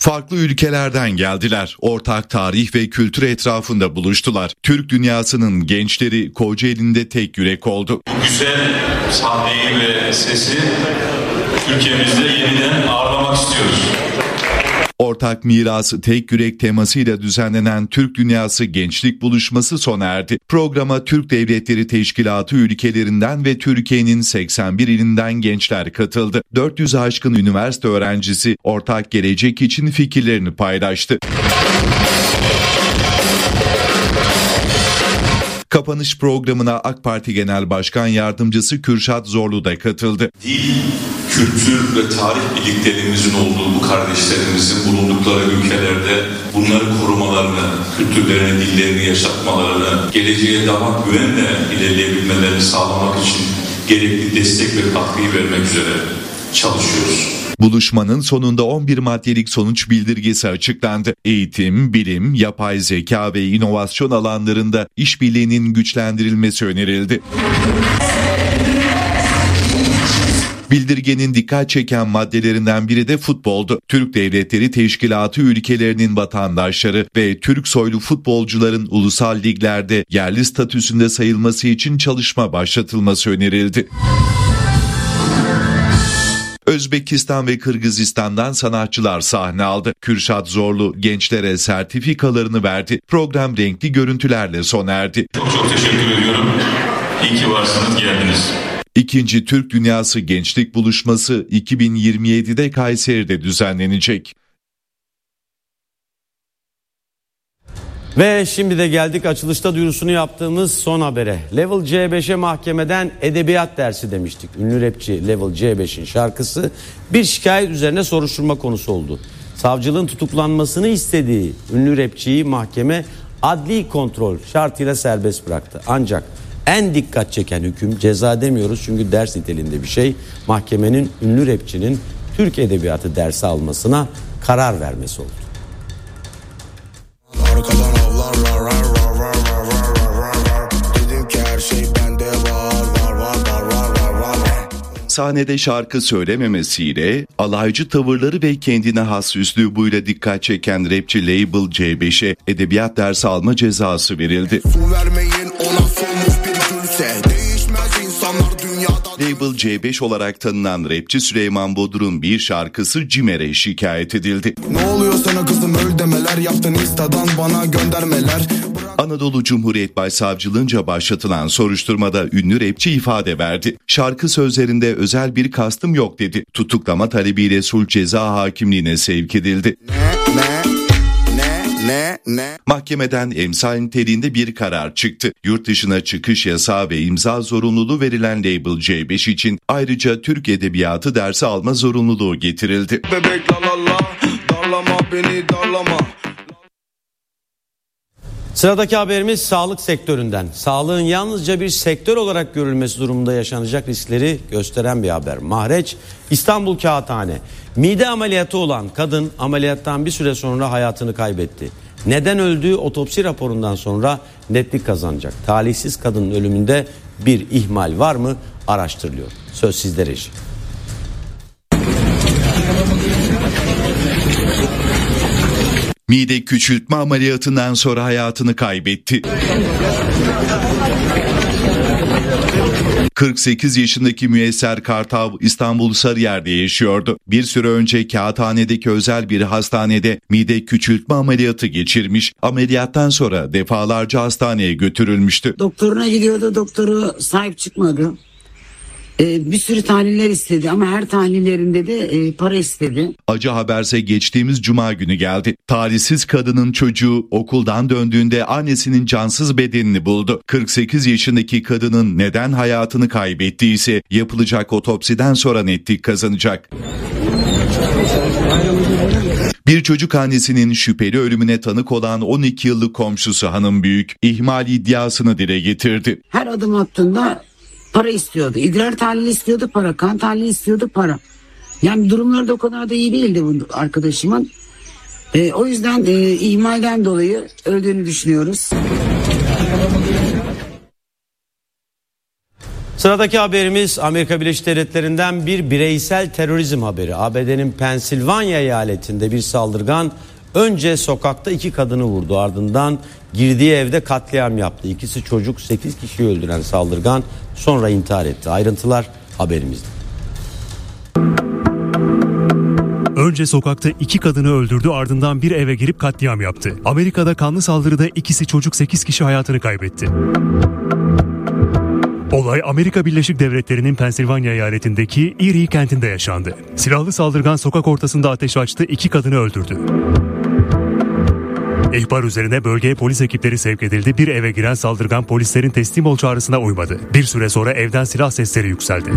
Farklı ülkelerden geldiler. Ortak tarih ve kültür etrafında buluştular. Türk dünyasının gençleri Kocaeli'nde tek yürek oldu. Bu güzel sahneyi ve sesi ülkemizde yeniden ağırlamak istiyoruz. Ortak miras tek yürek temasıyla düzenlenen Türk Dünyası Gençlik Buluşması sona erdi. Programa Türk Devletleri Teşkilatı ülkelerinden ve Türkiye'nin 81 ilinden gençler katıldı. 400 aşkın üniversite öğrencisi ortak gelecek için fikirlerini paylaştı. Kapanış programına AK Parti Genel Başkan Yardımcısı Kürşat Zorlu da katıldı. Dil, kültür ve tarih birliklerimizin olduğu bu kardeşlerimizin bulundukları ülkelerde bunları korumalarını, kültürlerini, dillerini yaşatmalarını, geleceğe daha güvenle ilerleyebilmelerini sağlamak için gerekli destek ve katkıyı vermek üzere çalışıyoruz. Buluşmanın sonunda 11 maddelik sonuç bildirgesi açıklandı. Eğitim, bilim, yapay zeka ve inovasyon alanlarında işbirliğinin güçlendirilmesi önerildi. Bildirgenin dikkat çeken maddelerinden biri de futboldu. Türk Devletleri Teşkilatı ülkelerinin vatandaşları ve Türk soylu futbolcuların ulusal liglerde yerli statüsünde sayılması için çalışma başlatılması önerildi. Özbekistan ve Kırgızistan'dan sanatçılar sahne aldı. Kürşat Zorlu gençlere sertifikalarını verdi. Program renkli görüntülerle sona erdi. Çok teşekkür ediyorum. İyi ki varsınız, geldiniz. İkinci Türk Dünyası Gençlik Buluşması 2027'de Kayseri'de düzenlenecek. Ve şimdi de geldik açılışta duyurusunu yaptığımız son habere. Level C5'e mahkemeden edebiyat dersi demiştik. Ünlü rapçi Level C5'in şarkısı bir şikayet üzerine soruşturma konusu oldu. Savcılığın tutuklanmasını istediği ünlü rapçiyi mahkeme adli kontrol şartıyla serbest bıraktı. Ancak en dikkat çeken hüküm, ceza demiyoruz çünkü ders niteliğinde bir şey, mahkemenin ünlü rapçinin Türk edebiyatı dersi almasına karar vermesi oldu. Sahnede şarkı söylememesiyle, alaycı tavırları ve kendine has üslubuyla dikkat çeken rapçi Label C5'e edebiyat dersi alma cezası verildi. Label C5 olarak tanınan rapçi Süleyman Bodur'un bir şarkısı CİMER'e şikayet edildi. Ne oluyor sana kızım, öl demeler, yaptın Insta'dan bana göndermeler. Anadolu Cumhuriyet Başsavcılığınca başlatılan soruşturmada ünlü rapçi ifade verdi. Şarkı sözlerinde özel bir kastım yok dedi. Tutuklama talebiyle sulh ceza hakimliğine sevk edildi. Ne? Mahkemeden emsal niteliğinde bir karar çıktı. Yurt dışına çıkış yasağı ve imza zorunluluğu verilen Label C5 için ayrıca Türk Edebiyatı dersi alma zorunluluğu getirildi. Bebek la la la, darlama beni darlama. Sıradaki haberimiz sağlık sektöründen. Sağlığın yalnızca bir sektör olarak görülmesi durumunda yaşanacak riskleri gösteren bir haber. Mahreç, İstanbul Kağıthane. Mide ameliyatı olan kadın ameliyattan bir süre sonra hayatını kaybetti. Neden öldüğü otopsi raporundan sonra netlik kazanacak. Talihsiz kadının ölümünde bir ihmal var mı araştırılıyor. Söz sizde reji. Mide küçültme ameliyatından sonra hayatını kaybetti. 48 yaşındaki Müyesser Kartav İstanbul Sarıyer'de yaşıyordu. Bir süre önce Kağıthane'deki özel bir hastanede mide küçültme ameliyatı geçirmiş. Ameliyattan sonra defalarca hastaneye götürülmüştü. Doktoruna gidiyordu, doktoru sahip çıkmadı. Bir sürü tahliller istedi ama her tahlillerinde de para istedi. Acı haberse geçtiğimiz cuma günü geldi. Talihsiz kadının çocuğu okuldan döndüğünde annesinin cansız bedenini buldu. 48 yaşındaki kadının neden hayatını kaybettiyse yapılacak otopsiden sonra netlik kazanacak. Bir çocuk annesinin şüpheli ölümüne tanık olan 12 yıllık komşusu Hanım Büyük ihmal iddiasını dile getirdi. Her adım attığında para istiyordu. İdrar tahlili istiyordu para. Kan tahlili istiyordu para. Yani durumları da o kadar da iyi değildi bu arkadaşımın. O yüzden ihmalden dolayı öldüğünü düşünüyoruz. Sıradaki haberimiz Amerika Birleşik Devletleri'nden bir bireysel terörizm haberi. ABD'nin Pensilvanya eyaletinde bir saldırgan önce sokakta 2 kadını vurdu, ardından girdiği evde katliam yaptı. İkisi çocuk, 8 kişiyi öldüren saldırgan sonra intihar etti. Ayrıntılar haberimizde. Önce sokakta 2 kadını öldürdü, ardından bir eve girip katliam yaptı. Amerika'da kanlı saldırıda ikisi çocuk, 8 kişi hayatını kaybetti. Olay Amerika Birleşik Devletleri'nin Pensilvanya eyaletindeki Erie kentinde yaşandı. Silahlı saldırgan sokak ortasında ateş açtı, 2 kadını öldürdü. İhbar üzerine bölgeye polis ekipleri sevk edildi. Bir eve giren saldırgan polislerin teslim ol çağrısına uymadı. Bir süre sonra evden silah sesleri yükseldi.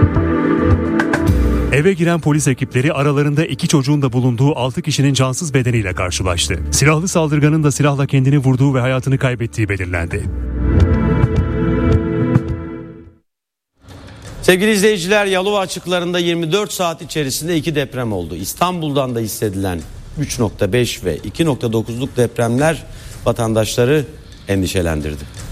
Eve giren polis ekipleri aralarında 2 çocuğun da bulunduğu 6 kişinin cansız bedeniyle karşılaştı. Silahlı saldırganın da silahla kendini vurduğu ve hayatını kaybettiği belirlendi. Sevgili izleyiciler, Yalova açıklarında 24 saat içerisinde 2 deprem oldu. İstanbul'dan da hissedilen 3.5 ve 2.9'luk depremler vatandaşları endişelendirdi.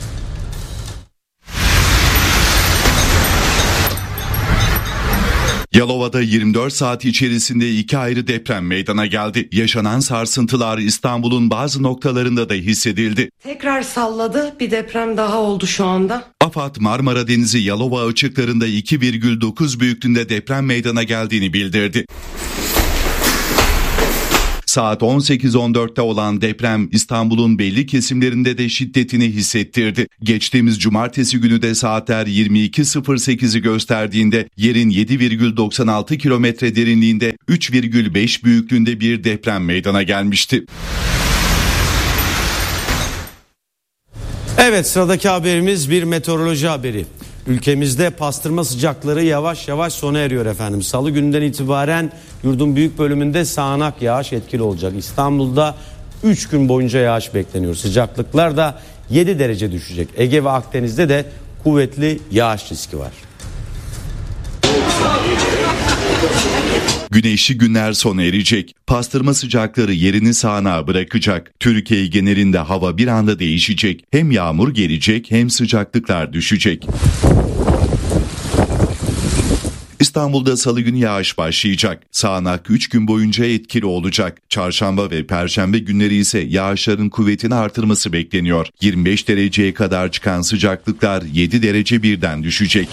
Yalova'da 24 saat içerisinde 2 ayrı deprem meydana geldi. Yaşanan sarsıntılar İstanbul'un bazı noktalarında da hissedildi. Tekrar salladı, bir deprem daha oldu şu anda. AFAD Marmara Denizi Yalova açıklarında 2,9 büyüklüğünde deprem meydana geldiğini bildirdi. Saat 18.14'te olan deprem İstanbul'un belli kesimlerinde de şiddetini hissettirdi. Geçtiğimiz cumartesi günü de saatler 22.08'i gösterdiğinde yerin 7,96 kilometre derinliğinde 3,5 büyüklüğünde bir deprem meydana gelmişti. Evet, sıradaki haberimiz bir meteoroloji haberi. Ülkemizde pastırma sıcakları yavaş yavaş sona eriyor efendim. Salı gününden itibaren yurdun büyük bölümünde sağanak yağış etkili olacak. İstanbul'da 3 gün boyunca yağış bekleniyor. Sıcaklıklar da 7 derece düşecek. Ege ve Akdeniz'de de kuvvetli yağış riski var. Güneşli günler sona erecek. Pastırma sıcakları yerini sağanağa bırakacak. Türkiye genelinde hava bir anda değişecek. Hem yağmur gelecek hem sıcaklıklar düşecek. İstanbul'da salı günü yağış başlayacak. Sağanak 3 gün boyunca etkili olacak. Çarşamba ve perşembe günleri ise yağışların kuvvetini artırması bekleniyor. 25 dereceye kadar çıkan sıcaklıklar 7 derece birden düşecek.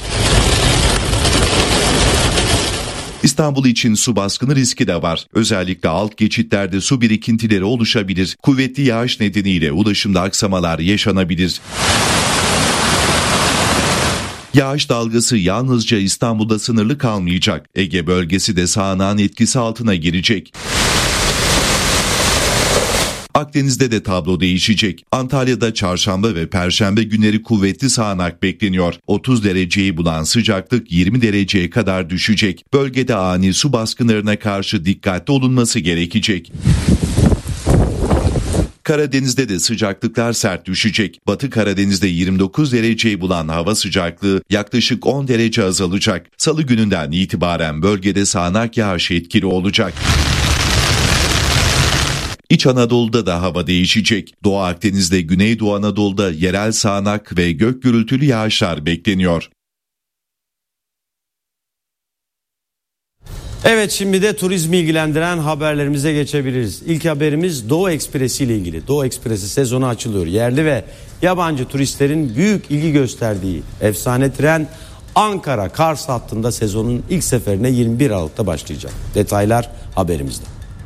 İstanbul için su baskını riski de var. Özellikle alt geçitlerde su birikintileri oluşabilir. Kuvvetli yağış nedeniyle ulaşımda aksamalar yaşanabilir. Yağış dalgası yalnızca İstanbul'da sınırlı kalmayacak. Ege bölgesi de sağanağın etkisi altına girecek. Akdeniz'de de tablo değişecek. Antalya'da çarşamba ve perşembe günleri kuvvetli sağanak bekleniyor. 30 dereceyi bulan sıcaklık 20 dereceye kadar düşecek. Bölgede ani su baskınlarına karşı dikkatli olunması gerekecek. Karadeniz'de de sıcaklıklar sert düşecek. Batı Karadeniz'de 29 dereceyi bulan hava sıcaklığı yaklaşık 10 derece azalacak. Salı gününden itibaren bölgede sağanak yağış etkili olacak. İç Anadolu'da da hava değişecek. Doğu Akdeniz'de, Güneydoğu Anadolu'da yerel sağanak ve gök gürültülü yağışlar bekleniyor. Evet, şimdi de turizmi ilgilendiren haberlerimize geçebiliriz. İlk haberimiz Doğu Ekspresi ile ilgili. Doğu Ekspresi sezonu açılıyor. Yerli ve yabancı turistlerin büyük ilgi gösterdiği efsane tren Ankara-Kars hattında sezonun ilk seferine 21 Aralık'ta başlayacak. Detaylar haberimizde.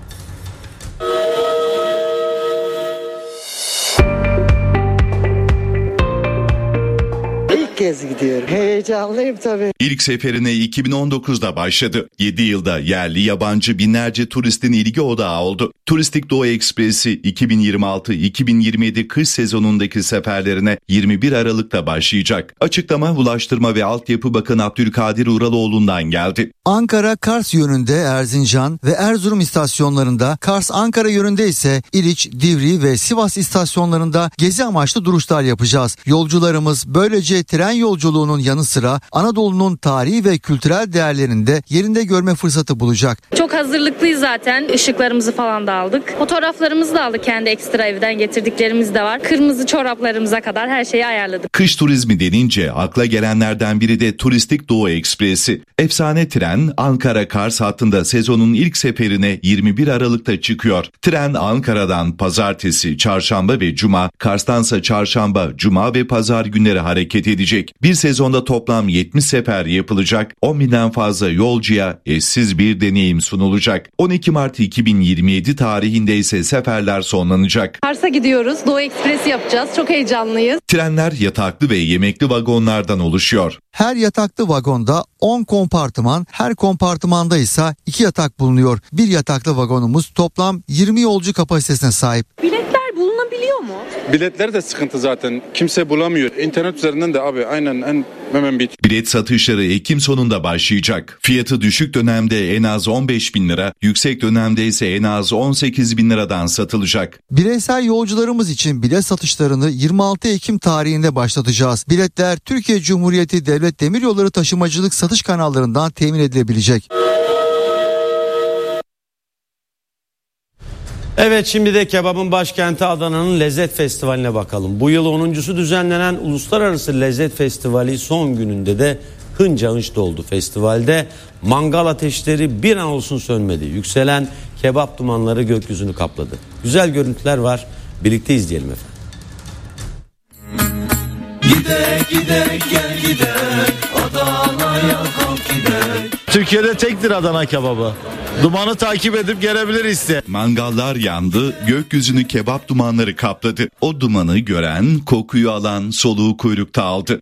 Kez gidiyorum. Heyecanlıyım tabii. İlk seferine 2019'da başladı. 7 yılda yerli yabancı binlerce turistin ilgi odağı oldu. Turistik Doğu Ekspresi 2026-2027 kış sezonundaki seferlerine 21 Aralık'ta başlayacak. Açıklama Ulaştırma ve Altyapı Bakanı Abdülkadir Uraloğlu'ndan geldi. Ankara-Kars yönünde Erzincan ve Erzurum istasyonlarında, Kars-Ankara yönünde ise İliç, Divri ve Sivas istasyonlarında gezi amaçlı duruşlar yapacağız. Yolcularımız böylece tren tren yolculuğunun yanı sıra Anadolu'nun tarihi ve kültürel değerlerini de yerinde görme fırsatı bulacak. Çok hazırlıklıyız zaten. Işıklarımızı falan da aldık. Fotoğraflarımızı da aldık. Kendi ekstra evden getirdiklerimiz de var. Kırmızı çoraplarımıza kadar her şeyi ayarladık. Kış turizmi denince akla gelenlerden biri de Turistik Doğu Ekspresi. Efsane tren Ankara-Kars hattında sezonun ilk seferine 21 Aralık'ta çıkıyor. Tren Ankara'dan pazartesi, çarşamba ve cuma, Kars'tansa çarşamba, cuma ve pazar günleri hareket edecek. Bir sezonda toplam 70 sefer yapılacak. 10 binden fazla yolcuya eşsiz bir deneyim sunulacak. 12 Mart 2027 tarihinde ise seferler sonlanacak. Kars'a gidiyoruz. Doğu Ekspresi yapacağız. Çok heyecanlıyız. Trenler yataklı ve yemekli vagonlardan oluşuyor. Her yataklı vagonda 10 kompartıman, her kompartımanda ise 2 yatak bulunuyor. Bir yataklı vagonumuz toplam 20 yolcu kapasitesine sahip. Biletler bulunabiliyor mu? Biletler de sıkıntı zaten. Kimse bulamıyor. İnternet üzerinden de abi aynen hemen bit. Bilet satışları Ekim sonunda başlayacak. Fiyatı düşük dönemde en az 15 bin lira, yüksek dönemde ise en az 18 bin liradan satılacak. Bireysel yolcularımız için bilet satışlarını 26 Ekim tarihinde başlatacağız. Biletler Türkiye Cumhuriyeti Devlet Demiryolları Taşımacılık satış kanallarından temin edilebilecek. Evet, şimdi de kebabın başkenti Adana'nın Lezzet Festivali'ne bakalım. Bu yıl 10.'sü düzenlenen Uluslararası Lezzet Festivali son gününde de hınca hınç doldu. Festivalde mangal ateşleri bir an olsun sönmedi. Yükselen kebap dumanları gökyüzünü kapladı. Güzel görüntüler var. Birlikte izleyelim efendim. Gidek gel gidek Adana'ya kalk gidek. Türkiye'de tektir Adana kebabı. Dumanı takip edip gelebiliriz de. Mangallar yandı, gökyüzünü kebap dumanları kapladı. O dumanı gören, kokuyu alan, soluğu kuyrukta aldı.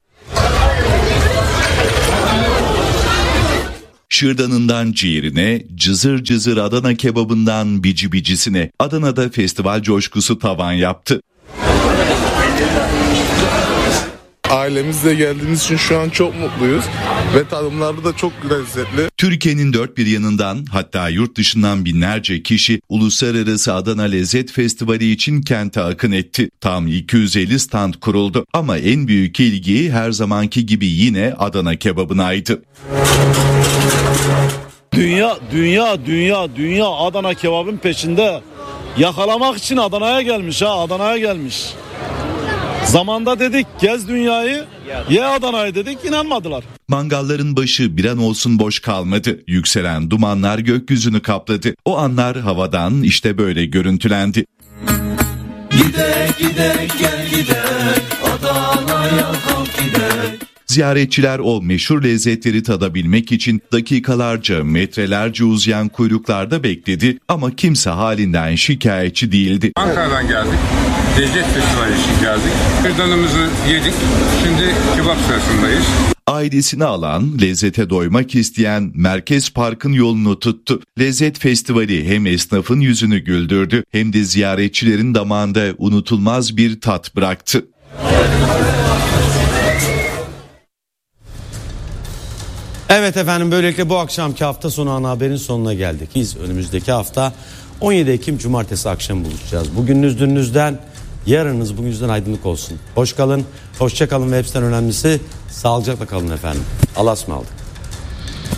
Şırdanından ciğerine, cızır cızır Adana kebabından bici bicisine Adana'da festival coşkusu tavan yaptı. Ailemizle geldiğimiz için şu an çok mutluyuz ve tadımları da çok lezzetli. Türkiye'nin dört bir yanından hatta yurt dışından binlerce kişi Uluslararası Adana Lezzet Festivali için kente akın etti. Tam 250 stand kuruldu ama en büyük ilgi her zamanki gibi yine Adana kebabınaydı. Dünya Adana kebabın peşinde. Yakalamak için Adana'ya gelmiş. Zamanda dedik gez dünyayı, ye Adana'yı dedik, inanmadılar. Mangalların başı bir an olsun boş kalmadı. Yükselen dumanlar gökyüzünü kapladı. O anlar havadan işte böyle görüntülendi. Gidek gel gidek Adana'ya kalk gidek. Ziyaretçiler o meşhur lezzetleri tadabilmek için dakikalarca, metrelerce uzayan kuyruklarda bekledi ama kimse halinden şikayetçi değildi. Ankara'dan geldik. Lezzet Festivali için geldik. Kırdanımızı yedik. Şimdi kebap sırasındayız. Ailesini alan, lezzete doymak isteyen Merkez Park'ın yolunu tuttu. Lezzet Festivali hem esnafın yüzünü güldürdü hem de ziyaretçilerin damağında unutulmaz bir tat bıraktı. Evet efendim, böylelikle bu akşamki hafta sonu ana haberin sonuna geldik. Biz önümüzdeki hafta 17 Ekim Cumartesi akşam buluşacağız. Bugününüz dününüzden, yarınınız bugününüzden aydınlık olsun. Hoş kalın, hoşça kalın ve hepsinden önemlisi sağlıcakla kalın efendim. Allah'a ısmarladık.